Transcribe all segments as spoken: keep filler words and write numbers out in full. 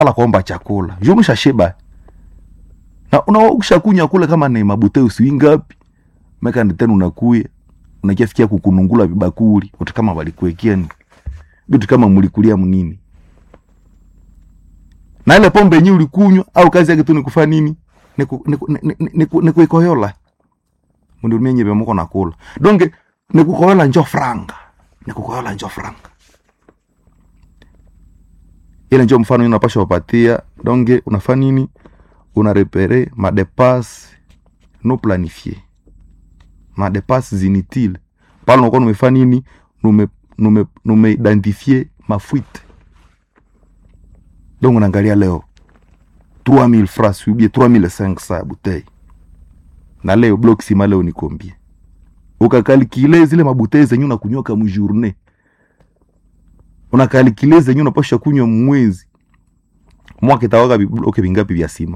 ala kuomba chakula. Juu shashiba. Na unaokisha kunya kule kama ni mabute usiingapi. Meka nditenu unakuya. Unakiafikia kukunungula vibakuli. Uta kama walikuwekea ni. Bitu kama mulikulia mnini. Na ile pombe yenyewe ulikunywa au kazi yake tu ni kufanya nini? Ni ku, ni, ni, ni, ni kuikoyola. Mundu mwenye bemoko nakula. Donge ni kukoyola njo franga. Ni kukoyola njo franga. Ile njo mfano unapasha wapatia. Donge unafanya nini? Una repere ma dépenses non planifiées. Ma dépenses inutiles. Pale unakuwa umefanya nini? Nume nume nume identifier ma fuite. Donc unaangalia leo trois mille francs ou bien trois mille cinq cents bouteilles. Na leo block sima leo ni combien? Ukakalkile zile mabouteilles zenyu unakunywa kama journée. Unakalkile zenyu unapasha kunywa mwezi. Mwaka itawaga block vingapi vya sima?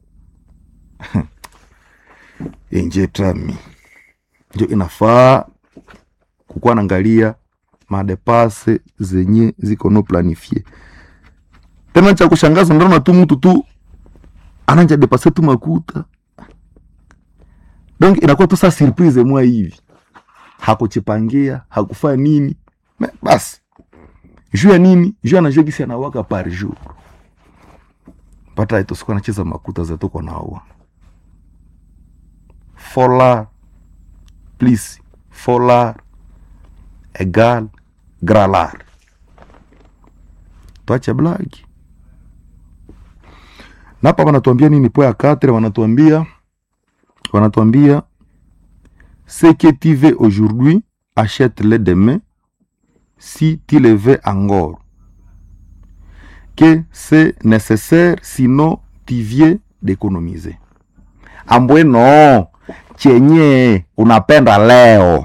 Enje tami. Ndio inafaa kukuwa naangalia madepense zenye ziko no planifié. Tena cha kushangaza ndio na tu mtu tu ananja depasser tu makuta. Donc inakuwa tu sa surprise mwa hivi. Hakuchipangia, hakufanya nini. Mais basi. Juu ya nini? Juu anajua kisi anawaka par jour. Pata ito sikuwa nacheza makuta za toko naoa. Fola plus fola egal gralar. Tuache blagi. Na hapa wanatuambia nini po ya quatre, wanatuambia wanatuambia ce que tu veux aujourd'hui achète-le demain si tu le veux encore. Que c'est nécessaire sinon tu viens d'économiser. Ambwe no chenye unapenda leo.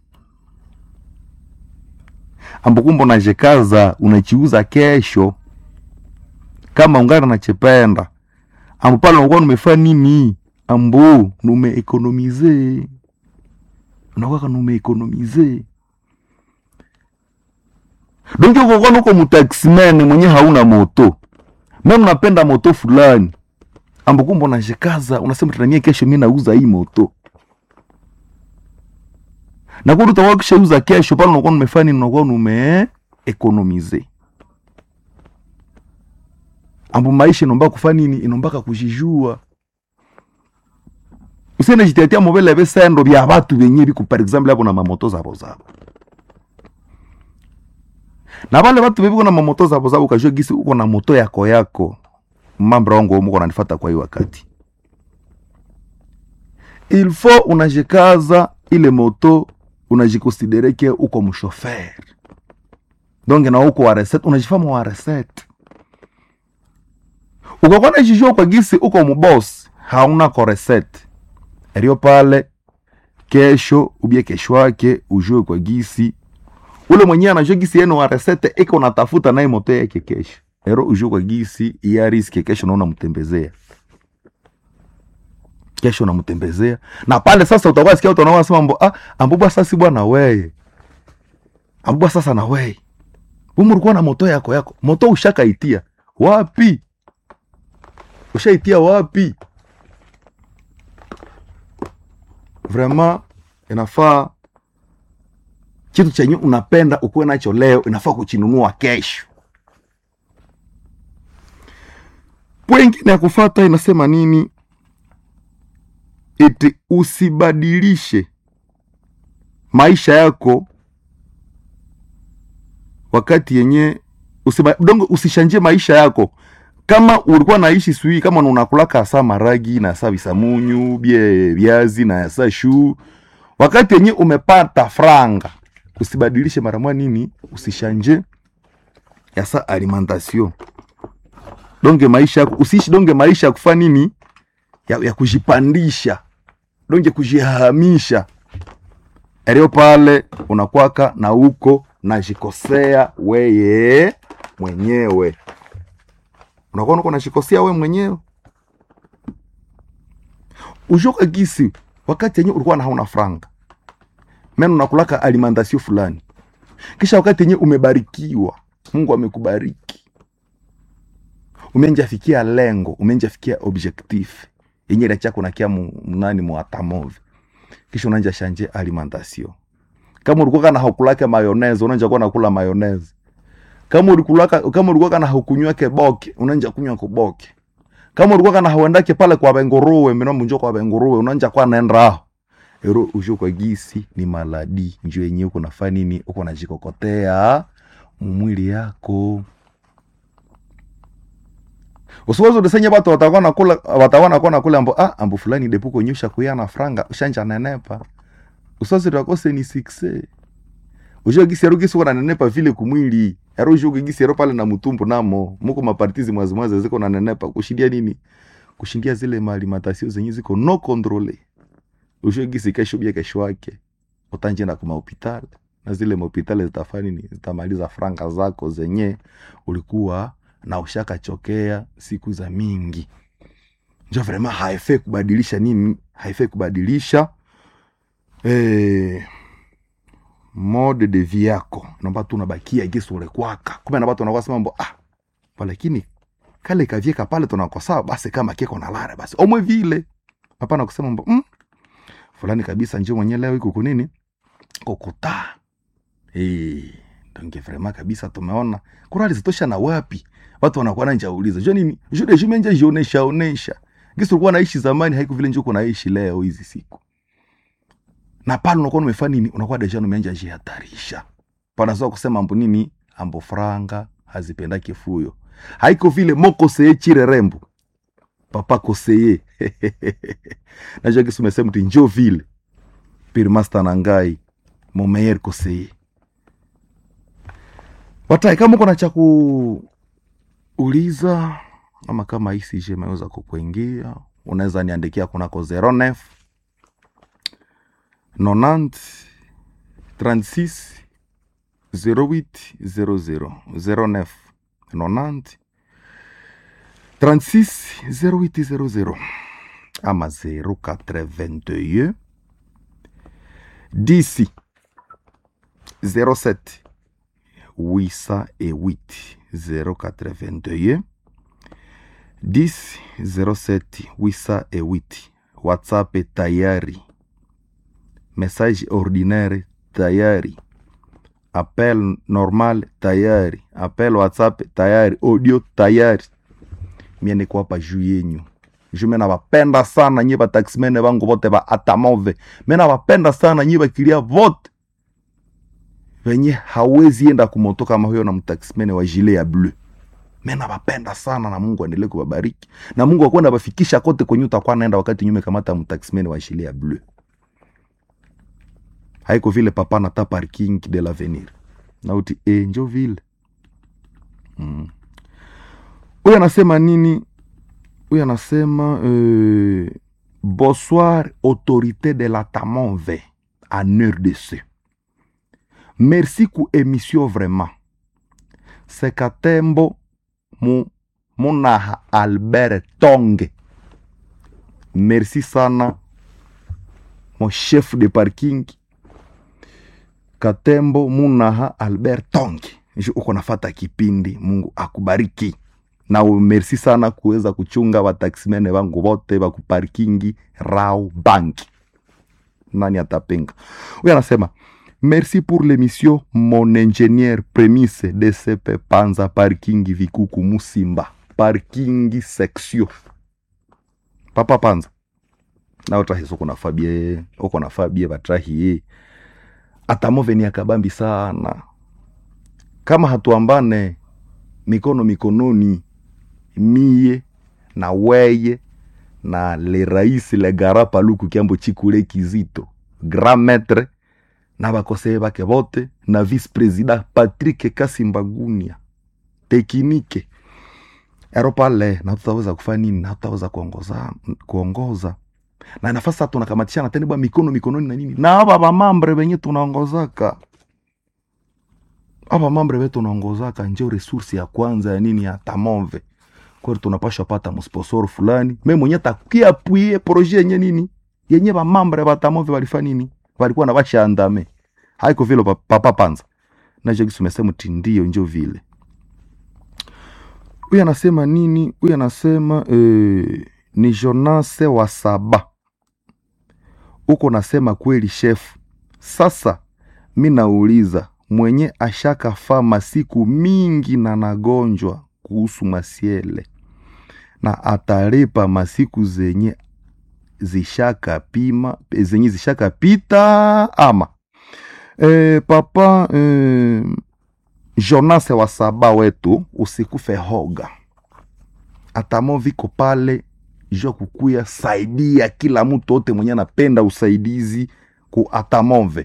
Ambukumbo unajikaza unachiuza kesho. Kama ungana na chependa. Ambu pale unakuwa umefanya nini? Ambu nume economize. Unakuwa nume economize. Donki uko nuko mutaximene mwenye hauna moto. Mimi unapenda moto fulani. Ambukumbo unajikaza unasema tunanie kesho mimi nauza hii moto. Na kwa utakuwa kishauza kesho pale unakuwa umefanya nini? Unakuwa nume economize. Ambu maisha inomba kufanya nini? Inombaka kujijua. Usene jitetea mobile besendo bya batu benye biku par exemple hapo na mamoto zabo zabo. Na wale watu bebiko na mamoto zabo zabo kajua gisi uko na moto yako yako. Mambra wangu uko unanifuata kwa hiyo wakati. Il faut unajikaza ile moto unajikonsidere ke uko mchauffeur. Donc na uko wa recette unajifama wa recette. Ukakuwa na jijua kwa gisi uko mboss, hauna ko recette. Erio pale kesho ubie kesho yake ujue kwa gisi ule mwenyewe anajua gisi yenu wa recette iko natafuta naye moto yake kesho. Ero ujue kwa gisi ya risk kesho naona mtembezea. Kesho na mtembezea. Na pale sasa utakuwa sikia watu wanaosema mambo ah ambubwa sasa bwana wewe. Ambubwa sasa na wewe. Wewe ulikuwa na moto yako yako. Moto ushakaitia. Wapi? Ushaitia wapi? Vraiment inafaa kitu chenye unapenda ukuwe nacho leo inafaa kuchinunua kesho. Pwengine ya kufuata inasema nini? Eti usibadilishe maisha yako wakati yenye usibadongo usishanje maisha yako. Kama ulikuwa naishi sui kama unakulaka asa maragi na asa bisamunyu, bie viazi na asa shu, wakati yenye umepata franga, usibadilishe mara moja nini? Usishanje yasa alimentation. Donge maisha yako usiishi donge maisha ya kufanya nini? Ya, ya kujipandisha. Donge kujihamisha. Ereo pale unakwaka na uko na jikosea weye mwenyewe. Unakuwa uko na jikosea wewe mwenyewe. Ujoka gisi wakati yenyewe ulikuwa na hauna franga. Mimi unakulaka alimentation fulani. Kisha wakati yenyewe umebarikiwa, Mungu amekubariki. umenja fikia lengo, umenja fikia objectif yenye ile chako na kia mnani mu atamove, kisha unanja shanje alimentation. Kama ulikuwa kana hakulake mayonnaise unanja kuwa nakula mayonnaise. Kama ulikuwa kama ulikuwa kana hukunywa keboke unanja kunywa kuboke. Kama ulikuwa kana hauendake pale kwa benguruwe mimi munjo kwa benguruwe unanja kwa naenda ero ujo kwa gisi ni maladi njoo yenyewe uko nafanya nini, uko najikokotea mwili yako. Usiwazo desenya watu watakuwa nakula watakuwa nakula nakula ambo ah ambo fulani depuko nyusha kuyana franga ushanja nenepa. Usiwazo takose ni sikse. Ujo gisi ero gisi wana nenepa vile kumwili. Ero ujo gisi ero pale na mutumbu namo. Muko mapartizi mwazimwaza ziko na nenepa kushindia nini? Kushindia zile alimentation zenye ziko no controle. Ujo gisi kesho bia kesho wake. Utanje na kuma hospitali. Na zile hospitali zitafanya nini? Zitamaliza franga zako zenye ulikuwa na ushaka chokea siku za mingi. Njo vraiment haifai kubadilisha nini? Haifai kubadilisha eh mode de vie yako. Naomba tu unabakia gisi ule kwaka. Kumbe na watu wanakuwa mambo ah. Lakini kale kavieka pale tunakosa basi kama kiko na lara basi. Omwe vile. Hapana kusema mambo mm, fulani kabisa njoo mwenyewe leo iko kunini? Kokota. Eh, donc vraiment kabisa tumeona kurali zitosha na wapi? Watu wanakuwa nanja uliza. Jua nini? Jua de jumenja jionesha onesha. Gisi ulikuwa naishi zamani haiko vile njoo kunaishi leo hizi siku. Na pale unakuwa umefanya nini? Unakuwa deja umeanza jihatarisha. Pana sio kusema ambo nini? Ambo franga hazipenda kifuyo. Haiko vile moko seye chire rembo. Papa koseye. Na jua gisi umesema mtu njoo vile. Pire master nangai. Mon meilleur conseiller. Watai kama uko na cha kuuliza ama kama hisi je meweza kukuingia, unaweza niandikia kunako zero neuf nonante trente-six zero huit zero zero zero neuf nonante trente-six zero huit zero zero ama zero quatre-vingt-deux dix zero sept huit cent huit zero quatre-vingt-deux dix zero sept huit cent huit. WhatsApp tayari, message ordinaire tayari, appel normal tayari, appel WhatsApp tayari, audio tayari. Mimi niko hapa juu yenyu. Jume na wapenda sana nyi ba taximene bangu bote ba atamove. Mimi na wapenda sana nyi ba kilia vote. Venye hawezi enda kumoto kama huyo na mtaximene wa gilet ya bleu. Mimi na wapenda sana na Mungu aendelee kuwabariki. Na Mungu akwenda bafikisha kote kwenye utakuwa naenda wakati nyume kamata mtaximene wa gilet ya bleu. Haiko vile papa na ta parking de l'avenir. Na uti eh njo vile. Mm. Huyo anasema nini? Huyo anasema euh, bonsoir autorité de la Tamonve en R D C. Merci ku émission vraiment. C'est Katembo mon monaha Albert Tonge. Merci sana mon chef de parking Katembo Munaha Albert Tonge. Je uko nafata kipindi, Mungu akubariki. Na merci sana kuweza kuchunga wataximene wangu wote wa kuparkingi Rao Bank. Nani atapinga? Huyu anasema merci pour l'émission mon ingénieur prémisse D C P Panza parkingi Vikuku Musimba parkingi section. Papa Panza. Na utahizo kuna Fabie, uko na Fabie batrahi. Atamove ni akabambi sana. Kama hatuambane mikono mikononi mie na weye na le rais le garapa luku kiambo chikule kizito grand maître na bakoseye bake bote na vice président Patrick Kasimbagunia teknike eropale na tutaweza kufanya nini, na tutaweza kuongoza kuongoza na nafasi tunakamatishana tena bwa mikono mikononi na nini na aba ba mambre benye tunaongozaka aba mambre wetu tunaongozaka ndio resource ya kwanza ya nini ya Tamonve. Kwa hiyo tunapaswa pata msponsor fulani mimi mwenye takia appuyer projet yenye nini yenye ba mambre ba Tamonve walifanya nini walikuwa na bashaandame haiko vile papa Panza na je kisumesema tindio ndio vile. Huyu anasema nini? Huyu anasema eh, ni Jonas wa Saba. Uko nasema kweli chef. Sasa mimi nauliza, mwenye ashaka fa masiku mingi na nagonjwa kuhusu masiele na atalipa masiku zenye zishaka pima zenye zishaka pita ama e, papa e, Jonas wa Saba wetu, usikufe hoga. Atamo viko pale jo kukuya saidia kila mtu wote mwenye anapenda usaidizi ku Atamove.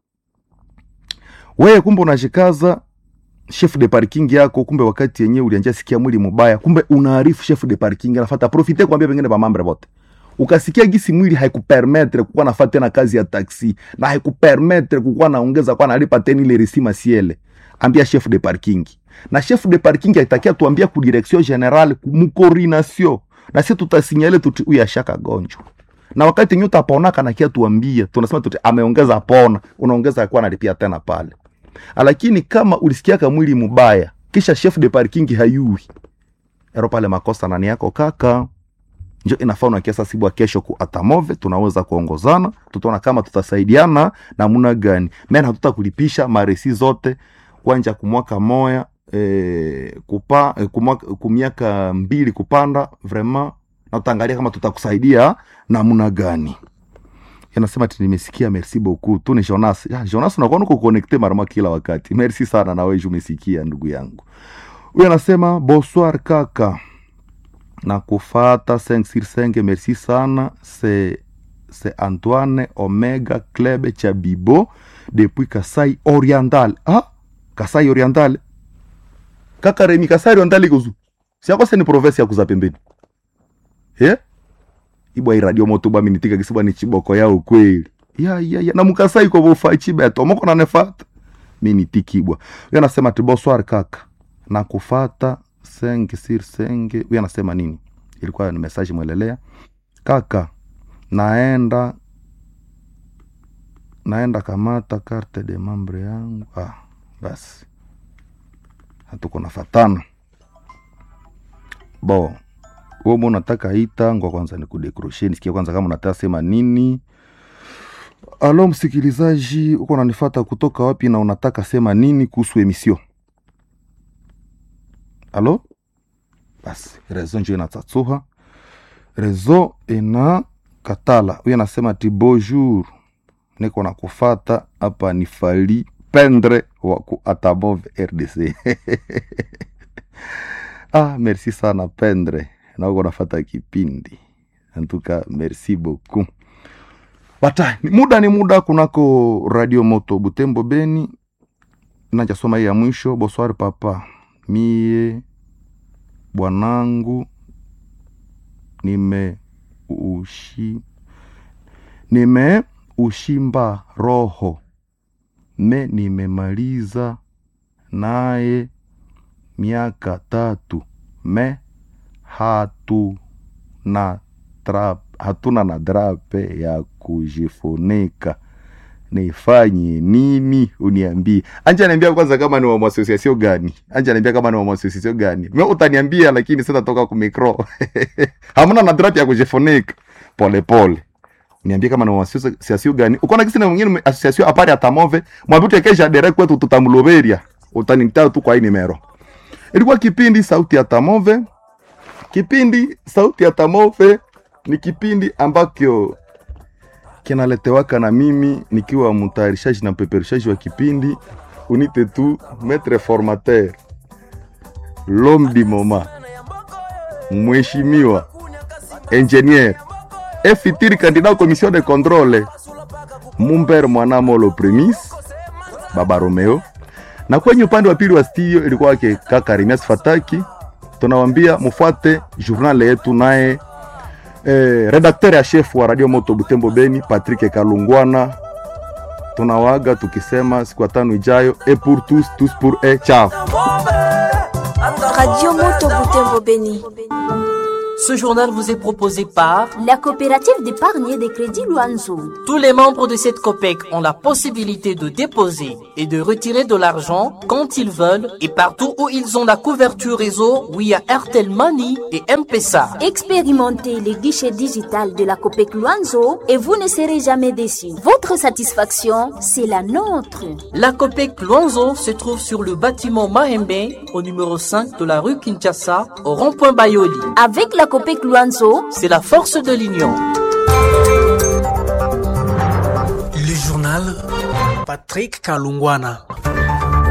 Wewe kumbe unashikaza chef de parking yako, kumbe wakati yenyewe ulianja sikia mwili mubaya, kumbe unaarifu chef de parking anafuata profite kuambia pengine ba mambre bote. Ukasikia gisi mwili haikupermettre kukuwa nafuata tena kazi ya taxi na haikupermettre kukuwa naongeza kwa nalipa tena ile resima siele. Ambia chef de parking. Na chef de parking aitakia tuambia ku direction generale mu coordination. Na sisi tutasinyale tuti uya shaka gonjo. Na wakati nyuta pona kana kia tuambia, tunasema tuti ameongeza pona, unaongeza kwa nalipia tena pale. Lakini kama ulisikia kama mwili mubaya, kisha chef de parking hayui, ero pale makosa nani yako kaka. Njo inafaa na kiasa sibu kesho ku Atamove, tunaweza kuongozana, tutaona kama tutasaidiana na muna gani. Mena hatutakulipisha maresi zote kwanja kumwaka moya eh, kupa eh, kumwaka kumiaka mbili kupanda vraiment, na tutaangalia kama tutakusaidia na muna gani. Yanasema ati nimesikia, merci beaucoup. Tu ni Jonas. Ya, Jonas unakuwa uko connecté marama kila wakati. Merci sana na wewe umesikia ndugu yangu. Huyu anasema bonsoir kaka. Na kufata cinq sur cinq, merci sana. C'est c'est Antoine Omega Club Chabibo depuis Kasai Oriental. Ah, Kasai Oriental. Kaka Remi, Kasai Oriental kuzu. Si yako ni province ya kuzapembeni. Eh? Ibwa radio moto ba minitika kisiba ni chiboko yao kweli. Ya ya ya na mukasai ko bofa chibeto moko na nefata. Mimi tikibwa. Yeye anasema ti bonsoir kaka. Na kufata cinq sur cinq. Yeye anasema nini? Ilikuwa ni message mwelelea. Kaka, naenda naenda kamata carte de membre yangu. Ah, basi. Hatuko nafatana. Bo. Wewe mbona unataka ita ngo kwanza nikudecrocher nisikie kwanza kama unataka sema nini. Alo msikilizaji, uko unanifuata kutoka wapi na unataka sema nini kuhusu emission? Alo? Basi, rezo njo inatatsuha. Rezo ina katala. Huyu anasema ti bonjour. Niko nakufata hapa ni Fali Pendre wa ku Atamove R D C. Ah, merci sana Pendre. Na uko nafata kipindi. Antuka merci beaucoup. Bata, muda ni muda kunako Radio Moto Butembo Beni. Naja soma ya mwisho. Bonsoir papa. Mie bwanangu nime ushi nime ushimba roho. Me nimemaliza naye miaka tatu. Me hatu na trap hatuna na drape ya kujifunika. Nifanye nini uniambie? Anja niambia kwanza kama ni wa association gani? Anja niambia kama ni wa association gani? Mimi utaniambia lakini sasa toka ku micro. Hamna na drape ya kujifunika. Pole pole. Niambie kama ni wa association gani? Uko na kisi na mwingine association apari Atamove, mwabutu kesha direct kwetu tutamuloberia. Utanitao tu kwa hii nimero. Ilikuwa kipindi sauti ya Atamove. Kipindi sauti ya Atamove ni kipindi ambakyo kinaletewaka na mimi nikiwa mtayarishaji na mpeperishaji wa kipindi. Unite tu maître formateur, l'homme du moment, mheshimiwa engineer efitiri candidat commission de contrôle Mumber Mwanamolo Premise Baba Romeo. Na kwenye upande wa pili wa studio ilikuwa yake kaka Remias Fataki. Tunawambia mufuate journal yetu naye eh, redacteur ya chef wa Radio Moto Butembo Beni Patrick Kalungwana. Tunawaga tukisema siku tano ijayo, et pour tous, tous pour et ciao. Radio Moto Butembo Beni. Ce journal vous est proposé par la coopérative d'épargne et de crédit Luanzo. Tous les membres de cette COPEC ont la possibilité de déposer et de retirer de l'argent quand ils veulent et partout où ils ont la couverture réseau via Airtel Money et M-Pesa. Expérimentez les guichets digital de la COPEC Luanzo et vous ne serez jamais déçus. Votre satisfaction, c'est la nôtre. La COPEC Luanzo se trouve sur le bâtiment Mahembe au numéro cinq de la rue Kinshasa au rond-point Bayoli. Avec la COPEC Luanzo, c'est la force de l'union. Le journal Patrick Kalungwana.